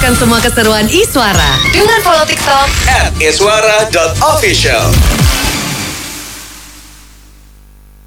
mendapatkan semua keseruan Iswara dengan follow TikTok @iswara.official.